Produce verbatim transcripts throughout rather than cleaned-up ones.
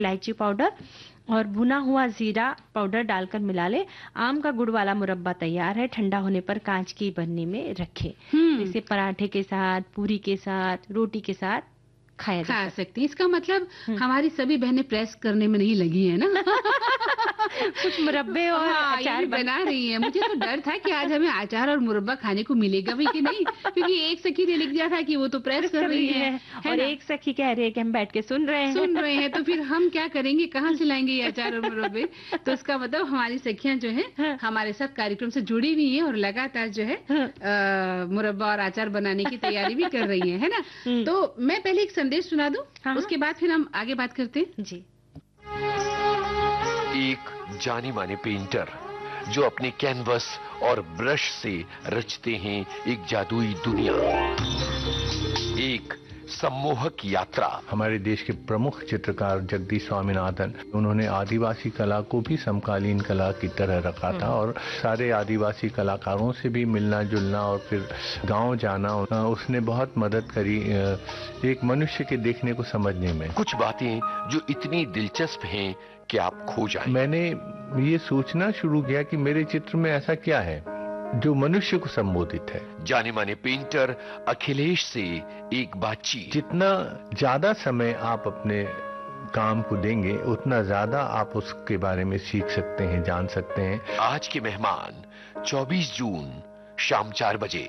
इलायची पाउडर और भुना हुआ जीरा पाउडर डालकर मिला ले। आम का गुड़ वाला मुरब्बा तैयार है। ठंडा होने पर कांच की बरनी में रखे। इसे पराठे के साथ, पूरी के साथ, रोटी के साथ खाया जा खा सकते हैं। इसका मतलब हमारी सभी बहनें प्रेस करने में नहीं लगी है ना। कुछ मुरब्बे और हाँ, अचार बन... बना रही है। मुझे तो डर था कि आज हमें अचार और मुरब्बा खाने को मिलेगा भी कि नहीं, क्योंकि एक सखी ने लिख दिया था कि वो तो प्रेस कर रही है, है, है और एक सखी कह रही है कि हम बैठ के सुन रहे हैं सुन रहे हैं तो फिर हम क्या करेंगे, कहाँ से लाएंगे ये अचार और मुरब्बे। तो इसका मतलब हमारी सखियां जो है हमारे साथ कार्यक्रम से जुड़ी हुई है और लगातार जो है मुरब्बा और अचार बनाने की तैयारी भी कर रही है, है ना। तो मैं पहले एक संदेश सुना दूं, उसके बाद फिर हम आगे बात करते हैं जी। एक जाने माने पेंटर जो अपने कैनवस और ब्रश से रचते हैं एक जादुई दुनिया, एक सम्मोहक यात्रा। हमारे देश के प्रमुख चित्रकार जगदीश स्वामीनाथन, उन्होंने आदिवासी कला को भी समकालीन कला की तरह रखा था और सारे आदिवासी कलाकारों से भी मिलना जुलना और फिर गांव जाना, उसने बहुत मदद करी एक मनुष्य के देखने को समझने में। कुछ बातें जो इतनी दिलचस्प हैं कि आप खो जाएं। मैंने ये सोचना शुरू किया कि मेरे चित्र में ऐसा क्या है जो मनुष्य को संबोधित है। जाने माने पेंटर अखिलेश से एक बातचीत। जितना ज्यादा समय आप अपने काम को देंगे उतना ज्यादा आप उसके बारे में सीख सकते हैं, जान सकते हैं। आज के मेहमान चौबीस जून शाम चार बजे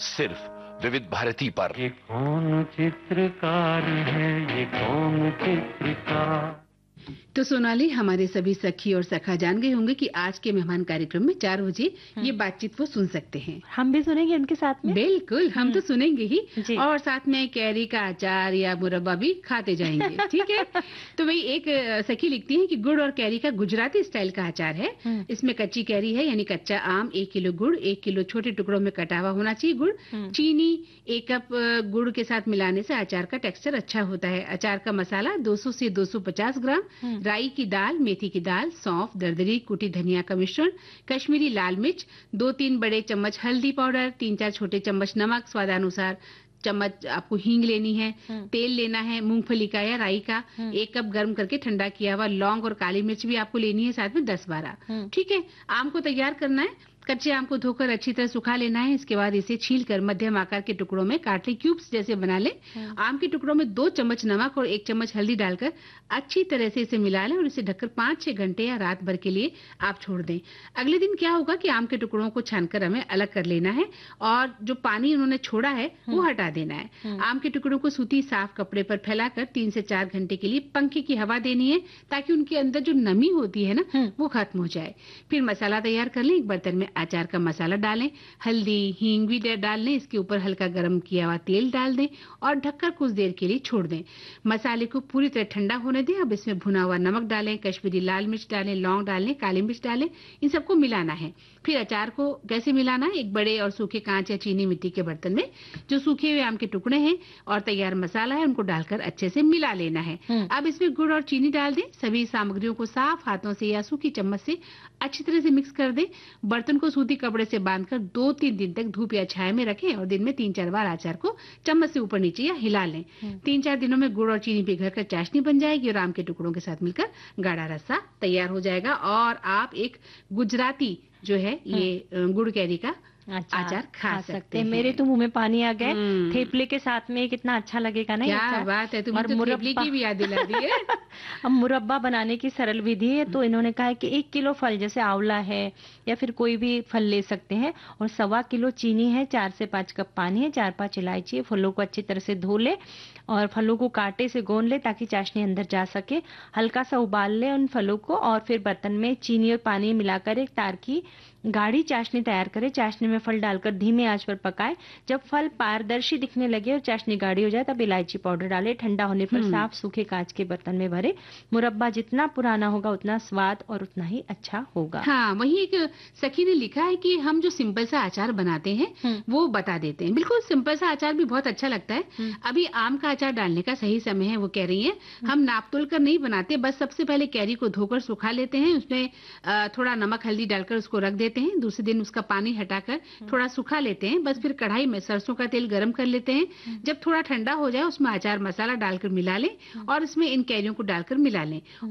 सिर्फ विविध भारती पर। ये कौन चित्रकार है, ये कौन चित्रकार। तो सोनाली, हमारे सभी सखी और सखा जान गए होंगे कि आज के मेहमान कार्यक्रम में चार बजे ये बातचीत वो सुन सकते हैं। हम भी सुनेंगे उनके साथ में। बिल्कुल, हम तो सुनेंगे ही और साथ में कैरी का अचार या मुरब्बा भी खाते जाएंगे। ठीक है। तो वही एक सखी लिखती है कि गुड़ और कैरी का गुजराती स्टाइल का अचार है। इसमें कच्ची कैरी है यानी कच्चा आम, एक किलो गुड़, एक किलो छोटे टुकड़ों में कटा हुआ होना चाहिए गुड़, चीनी एक कप गुड़ के साथ मिलाने से अचार का टेक्सचर अच्छा होता है। अचार का मसाला दो सौ से दो सौ पचास ग्राम, राई की दाल, मेथी की दाल, सौंफ, दरदरी कुटी धनिया का मिश्रण, कश्मीरी लाल मिर्च, दो तीन बड़े चम्मच हल्दी पाउडर, तीन चार छोटे चम्मच नमक, स्वादानुसार चम्मच आपको हींग लेनी है, तेल लेना है मूंगफली का या राई का, एक कप गर्म करके ठंडा किया हुआ लौंग और काली मिर्च भी आपको लेनी है, साथ में दस बारह। ठीक है। आम को तैयार करना है। कच्चे आम को धोकर अच्छी तरह सुखा लेना है। इसके बाद इसे छीलकर मध्यम आकार के टुकड़ों में काट ले, क्यूब्स जैसे बना ले। आम के टुकड़ों में दो चम्मच नमक और एक चम्मच हल्दी डालकर अच्छी तरह से इसे मिला लें और इसे ढककर पाँच छह घंटे या रात भर के लिए आप छोड़ दें। अगले दिन क्या होगा कि आम के टुकड़ों को छानकर हमें अलग कर लेना है और जो पानी उन्होंने छोड़ा है वो हटा देना है। आम के टुकड़ों को सूती साफ कपड़े पर फैलाकर तीन से चार घंटे के लिए पंखे की हवा देनी है ताकि उनके अंदर जो नमी होती है ना वो खत्म हो जाए। फिर मसाला तैयार कर लें। एक बर्तन में अचार का मसाला डालें, हल्दी हींग भी डाल लें, इसके ऊपर हल्का गरम किया हुआ तेल डाल दें और ढककर कुछ देर के लिए छोड़ दें। मसाले को पूरी तरह ठंडा होने दें। अब इसमें भुना हुआ नमक डालें, कश्मीरी लाल मिर्च डालें, लौंग डालें, काली मिर्च डालें, इन सबको मिलाना है। फिर अचार को कैसे मिलाना है, एक बड़े और सूखे कांच या चीनी मिट्टी के बर्तन में जो सूखे हुए आम के टुकड़े हैं और तैयार मसाला है उनको डालकर अच्छे से मिला लेना है। अब इसमें गुड़ और चीनी डाल दें। सभी सामग्रियों को साफ हाथों से या सूखी चम्मच से अच्छी तरह से मिक्स कर दें। बर्तन को सूती कपड़े से बांधकर दो तीन दिन तक धूप या छाया में रखें और दिन में तीन चार बार अचार को चम्मच से ऊपर नीचे या हिला लें। तीन चार दिनों में गुड़ और चीनी पिघल कर चाशनी बन जाएगी और आम के टुकड़ों के साथ मिलकर गाढ़ा रस्सा तैयार हो जाएगा और आप एक गुजराती जो है ये गुड़ कैरी का अचार, अचार खा, खा सकते हैं। मेरे तो मुंह में पानी आ गए। थेपले के साथ में कितना अच्छा लगेगा ना। क्या बात है, तुमने तो थेपले की भी याद दिला दी है। अब मुरब्बा बनाने की सरल विधि है। तो इन्होंने कहा है कि एक किलो फल जैसे आंवला है या फिर कोई भी फल ले सकते हैं और सवा किलो चीनी है, चार से पाँच कप पानी है, चार पाँच इलायची है। फलों को अच्छी तरह से धो ले और फलों को कांटे से गोंद ले ताकि चाशनी अंदर जा सके। हल्का सा उबाल ले उन फलों को और फिर बर्तन में चीनी और पानी मिलाकर एक तार की गाढ़ी चाशनी तैयार करें। चाशनी में फल डालकर धीमे आंच पर पकाएं। जब फल पारदर्शी दिखने लगे और चाशनी गाढ़ी हो जाए तब इलायची पाउडर डालें। ठंडा होने पर साफ सूखे कांच के बर्तन में भरे। मुरब्बा जितना पुराना होगा उतना स्वाद और उतना ही अच्छा होगा। हाँ, वही एक सखी ने लिखा है कि हम जो सिंपल सा अचार बनाते हैं वो बता देते हैं। बिल्कुल सिंपल सा अचार भी बहुत अच्छा लगता है। अभी आम का अचार डालने का सही समय है वो कह रही है। हम नाप तोल कर नहीं बनाते, बस सबसे पहले कैरी को धोकर सुखा लेते हैं, उसमें थोड़ा नमक हल्दी डालकर उसको रख देते हैं। दूसरे दिन उसका पानी हटाकर थोड़ा सुखा लेते हैं। बस फिर कढ़ाई में सरसों का तेल गरम कर लेते हैं। जब थोड़ा ठंडा हो जाए उसमें अचार मसाला डालकर मिला लें और इसमें इन कैरियों को डालकर मिला लें